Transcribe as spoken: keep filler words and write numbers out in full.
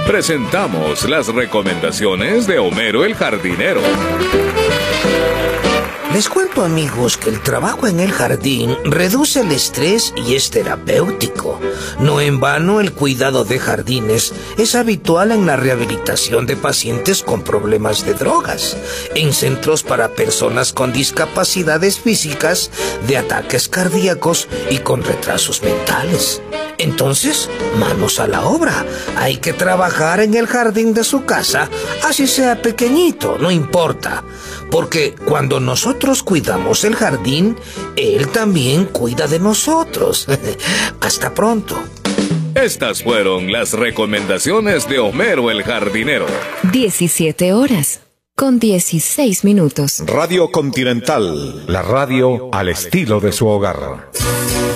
presentamos las recomendaciones de Homero el Jardinero. Les cuento, amigos, que el trabajo en el jardín reduce el estrés y es terapéutico. No en vano, el cuidado de jardines es habitual en la rehabilitación de pacientes con problemas de drogas, en centros para personas con discapacidades físicas, de ataques cardíacos y con retrasos mentales. Entonces, manos a la obra. Hay que trabajar en el jardín de su casa, así sea pequeñito, no importa. Porque cuando nosotros cuidamos el jardín, él también cuida de nosotros. Hasta pronto. Estas fueron las recomendaciones de Homero el Jardinero. diecisiete horas con dieciséis minutos. Radio Continental, la radio al estilo de su hogar.